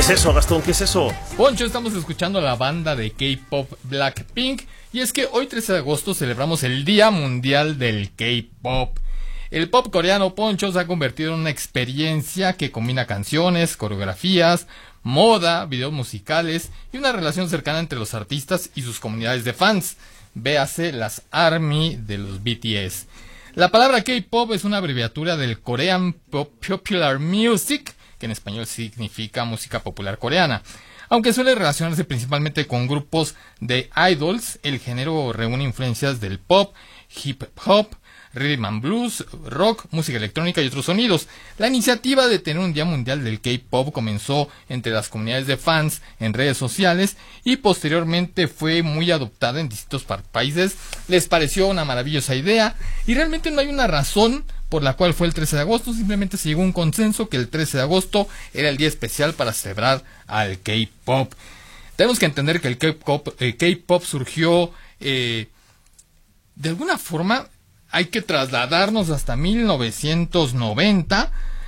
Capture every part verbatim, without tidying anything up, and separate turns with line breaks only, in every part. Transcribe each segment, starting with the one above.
es eso, Gastón? ¿Qué es eso?
Poncho, estamos escuchando a la banda de K-pop Blackpink. Y es que hoy trece de agosto celebramos el Día Mundial del K-pop. El pop coreano, Poncho, se ha convertido en una experiencia que combina canciones, coreografías, moda, videos musicales y una relación cercana entre los artistas y sus comunidades de fans. Véase las ARMY de los B T S. La palabra K-pop es una abreviatura del Korean Popular Music, que en español significa música popular coreana. Aunque suele relacionarse principalmente con grupos de idols, el género reúne influencias del pop, hip hop, rhythm and blues, rock, música electrónica y otros sonidos. La iniciativa de tener un Día Mundial del K-pop comenzó entre las comunidades de fans en redes sociales y posteriormente fue muy adoptada en distintos países. Les pareció una maravillosa idea y realmente no hay una razón por la cual fue el trece de agosto, simplemente se llegó a un consenso que el trece de agosto era el día especial para celebrar al K-pop. Tenemos que entender que el K-pop, eh, K-pop surgió eh, de alguna forma. Hay que trasladarnos hasta mil novecientos noventa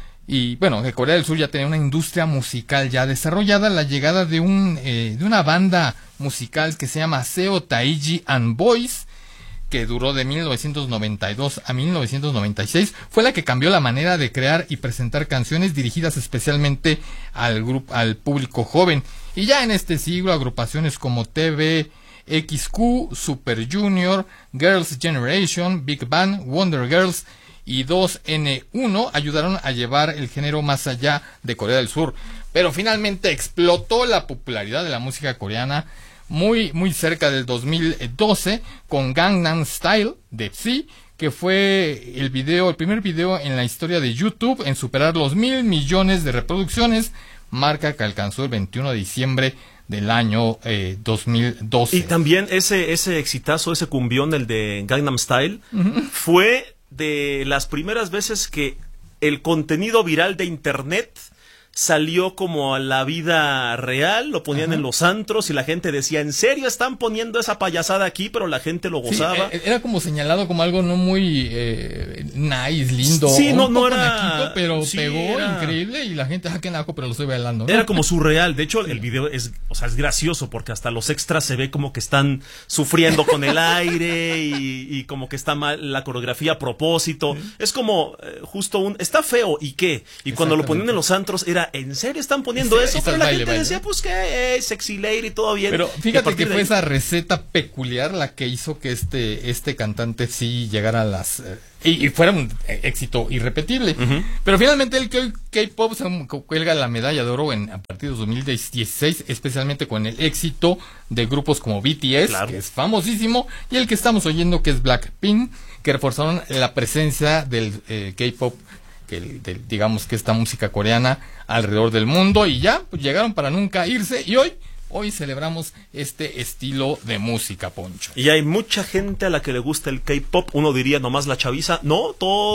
y bueno, que Corea del Sur ya tenía una industria musical ya desarrollada. La llegada de un eh, de una banda musical que se llama Seo Taiji and Boys, que duró de mil novecientos noventa y dos a mil novecientos noventa y seis, fue la que cambió la manera de crear y presentar canciones dirigidas especialmente al grupo, al público joven. Y ya en este siglo, agrupaciones como T V X Q, Super Junior, Girls' Generation, Big Bang, Wonder Girls y dos N uno ayudaron a llevar el género más allá de Corea del Sur. Pero finalmente explotó la popularidad de la música coreana muy muy cerca del dos mil doce con Gangnam Style de Psy, que fue el video, el primer video en la historia de YouTube en superar los mil millones de reproducciones, marca que alcanzó el veintiuno de diciembre del año eh, dos mil doce.
Y también ese ese exitazo, ese cumbión, el de Gangnam Style, uh-huh, fue de las primeras veces que el contenido viral de internet salió como a la vida real, lo ponían, ajá, en los antros y la gente decía, ¿en serio están poniendo esa payasada aquí? Pero la gente lo gozaba.
Sí, era como señalado como algo no muy eh, nice, lindo.
Sí, no,
un
no
poco
era...
naquito, pero sí, pegó
era...
increíble y la gente, ah, qué naco, pero lo estoy bailando, ¿no?
Era como surreal. De hecho, sí, el video es, o sea, es gracioso porque hasta los extras se ve como que están sufriendo con el aire y, y como que está mal la coreografía a propósito. Sí. Es como eh, justo un... Está feo, ¿y qué? Y cuando lo ponían en los antros era, ¿en serio están poniendo eso? Pero la baile, gente baile. decía, pues qué, eh, sexy lady, todo bien.
Pero fíjate que fue ahí esa receta peculiar la que hizo que este este cantante sí llegara a las... Eh, y, y fuera un éxito irrepetible. Uh-huh. Pero finalmente el K-pop se cuelga la medalla de oro en, a partir de dos mil dieciséis, especialmente con el éxito de grupos como B T S, claro, que es famosísimo, y el que estamos oyendo, que es Blackpink, que reforzaron la presencia del eh, K-pop, que de, digamos que esta música coreana alrededor del mundo, y ya pues, llegaron para nunca irse, y hoy hoy celebramos este estilo de música, Poncho.
Y hay mucha gente a la que le gusta el K-pop. Uno diría nomás la chaviza, no,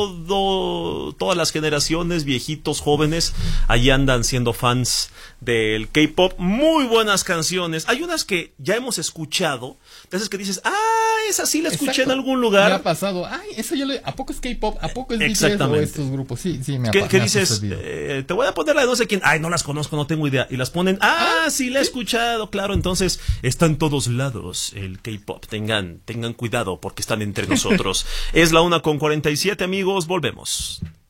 todo todas las generaciones, viejitos, jóvenes, allí andan siendo fans del K-pop. Muy buenas canciones. Hay unas que ya hemos escuchado, de esas que dices, ah, esa sí la escuché, exacto, en algún lugar.
Me ha pasado, ay, eso yo le... ¿A poco es K-pop? ¿A poco es B T S o estos grupos? Sí, sí, me ha
pasado. ¿Qué
dices?
Eh, te voy a poner la de no sé quién. Ay, no las conozco, no tengo idea. Y las ponen, ah, ah sí la he escuchado. Claro, entonces está en todos lados el K-pop. Tengan, tengan cuidado porque están entre nosotros. Es la una con cuarenta y siete, amigos. Volvemos.